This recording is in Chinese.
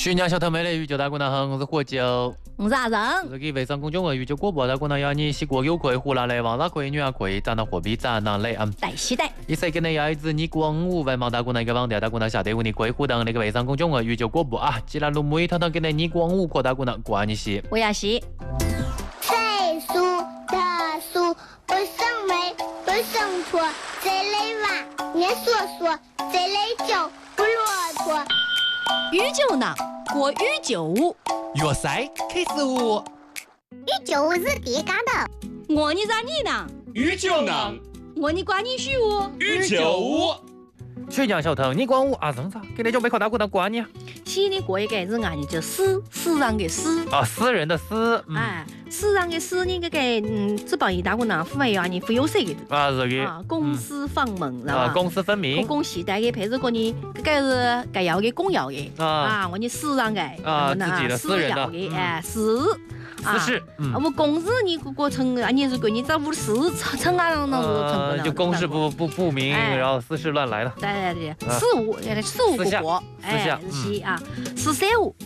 徐娘小头妹的宇宙大姑娘好，我是火酒。 我是阿成。 这个微商公众号宇宙广播大姑娘要你西国有亏，湖南来王大亏，女儿亏，涨到货币涨到累啊。 带西带。 一say 跟你要一支你光五外毛大姑娘一个网调大姑娘下对我你贵互动那个微商公众号宇宙广播啊，既然录每堂堂跟你光五扩大姑娘关你西。 我要西。 岁数的数不胜枚，不胜砣，这类娃年说说，这类酒不骆驼。 宇宙呢？过宇宙舞。 越赛开始舞。 宇宙是第干的。 我你咋你呢？ 宇宙呢？ 我你管你许我。 宇宙舞。 徐娘小头，你光五啊生啥？给你准备扩大姑娘关你啊。 西的过一个是俺你就私人的私啊，私人的私。 哎，私人的私你这个只保一大姑娘付费要你付有谁的啊这个啊公私分明是吧？ 公私分明。 公系带的配置过你这个是该要的公要的啊，我你私人的啊自己的私人的哎私。 私事， 我公事你过成啊，你是归你找我的私成啊，那个成就公事不明，然后私事乱来了。 对，事务过过，哎，是西啊，13.5。